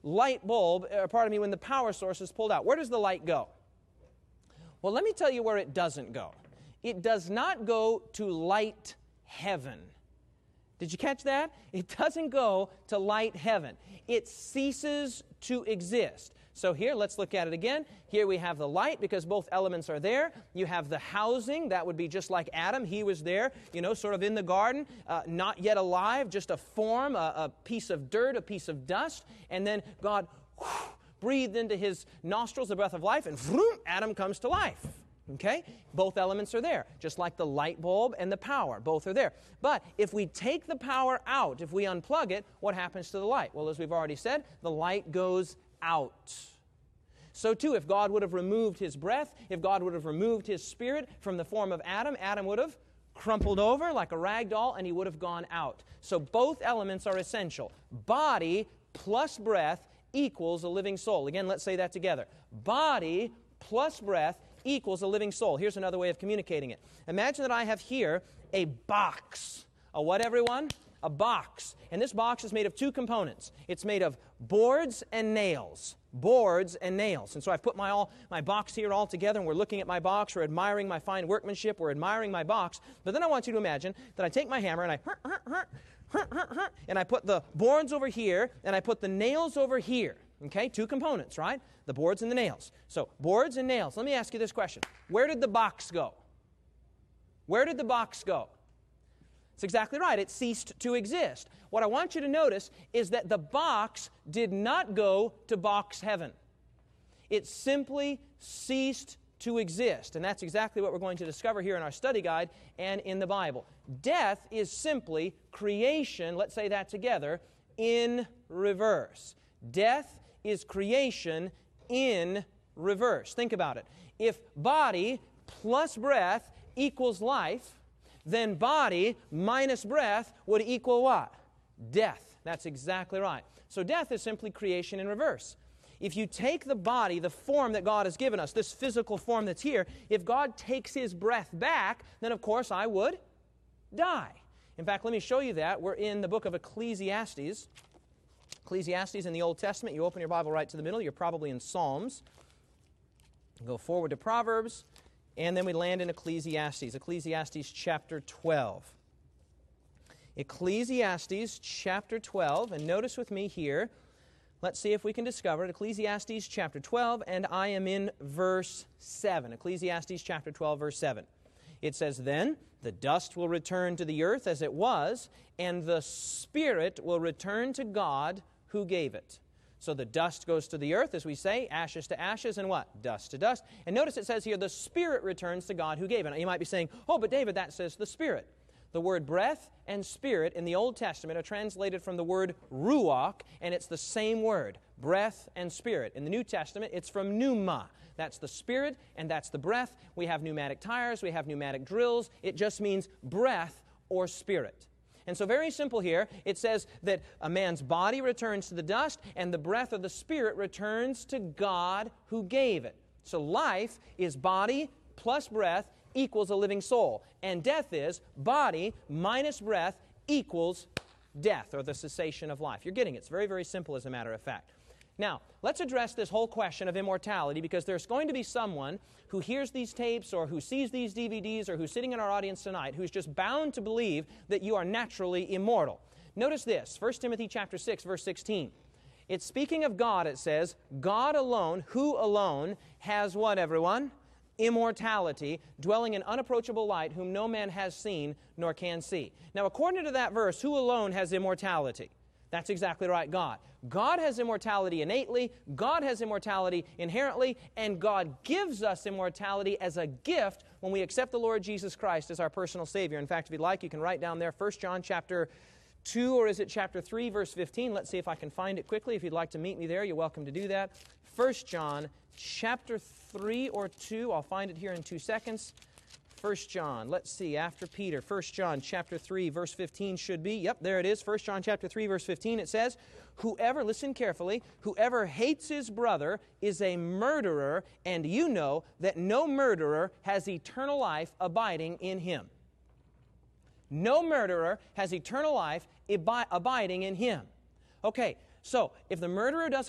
light bulb, when the power source is pulled out, where does the light go? Well, let me tell you where it doesn't go. It does not go to light heaven. Did you catch that? It doesn't go to light heaven. It ceases to exist. So here, let's look at it again. Here we have the light because both elements are there. You have the housing. That would be just like Adam. He was there, sort of in the garden, not yet alive, just a form, a piece of dirt, a piece of dust. And then God breathed into his nostrils the breath of life, and vroom, Adam comes to life. Okay? Both elements are there, just like the light bulb and the power. Both are there. But if we take the power out, if we unplug it, what happens to the light? Well, as we've already said, the light goes out. So too, if God would have removed his breath, if God would have removed his spirit from the form of Adam, Adam would have crumpled over like a rag doll and he would have gone out. So both elements are essential. Body plus breath equals a living soul. Again, let's say that together. Body plus breath equals a living soul. Here's another way of communicating it. Imagine that I have here a box. A what, everyone? A box. And this box is made of two components. It's made of boards and nails. Boards and nails. And so I've put my box here all together, and we're looking at my box, we're admiring my fine workmanship, we're admiring my box. But then I want you to imagine that I take my hammer and I put the boards over here, and I put the nails over here. Okay, two components, right? The boards and the nails. So, boards and nails. Let me ask you this question. Where did the box go? Where did the box go? It's exactly right. It ceased to exist. What I want you to notice is that the box did not go to box heaven. It simply ceased to exist. And that's exactly what we're going to discover here in our study guide and in the Bible. Death is simply creation, let's say that together, in reverse. Death is creation in reverse. Think about it. If body plus breath equals life, then body minus breath would equal what? Death. That's exactly right. So death is simply creation in reverse. If you take the body, the form that God has given us, this physical form that's here, if God takes his breath back, then of course I would die. In fact, let me show you that. We're in the book of Ecclesiastes. Ecclesiastes in the Old Testament. You open your Bible right to the middle. You're probably in Psalms. Go forward to Proverbs, and then we land in Ecclesiastes. Ecclesiastes chapter 12. Ecclesiastes chapter 12, and notice with me here, let's see if we can discover it. Ecclesiastes chapter 12, and I am in verse 7. Ecclesiastes chapter 12, verse 7. It says, "Then the dust will return to the earth as it was, and the spirit will return to God who gave it." So the dust goes to the earth, as we say, ashes to ashes, and what? Dust to dust. And notice it says here, the spirit returns to God who gave it. Now, you might be saying, oh, but David, that says the spirit. The word breath and spirit in the Old Testament are translated from the word ruach, and it's the same word, breath and spirit. In the New Testament, it's from pneuma. That's the spirit, and that's the breath. We have pneumatic tires, we have pneumatic drills. It just means breath or spirit. And so very simple here, it says that a man's body returns to the dust, and the breath of the spirit returns to God who gave it. So life is body plus breath equals a living soul. And death is body minus breath equals death, or the cessation of life. You're getting it. It's very, very simple as a matter of fact. Now, let's address this whole question of immortality, because there's going to be someone who hears these tapes or who sees these DVDs or who's sitting in our audience tonight who's just bound to believe that you are naturally immortal. Notice this, 1 Timothy chapter 6, verse 16. It's speaking of God, it says, God alone, who alone has what, everyone? Immortality, dwelling in unapproachable light, whom no man has seen nor can see. Now, according to that verse, who alone has immortality? That's exactly right, God. God has immortality innately, God has immortality inherently, and God gives us immortality as a gift when we accept the Lord Jesus Christ as our personal Savior. In fact, if you'd like, you can write down there 1 John chapter 2, or is it chapter 3, verse 15? Let's see if I can find it quickly. If you'd like to meet me there, you're welcome to do that. 1 John chapter 3 or 2, I'll find it here in 2 seconds. 1 John, let's see, after Peter, 1 John chapter 3, verse 15 should be, yep, there it is, 1 John chapter 3, verse 15, it says, whoever, listen carefully, whoever hates his brother is a murderer, and you know that no murderer has eternal life abiding in him. No murderer has eternal life abiding in him. Okay, so if the murderer doesn't